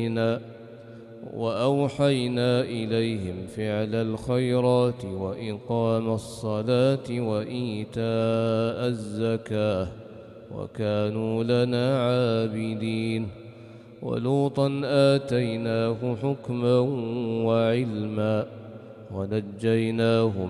وأوحينا إليهم فعل الخيرات وإقام الصلاة وإيتاء الزكاة وكانوا لنا عابدين. ولوطا آتيناه حكما وعلما ونجيناه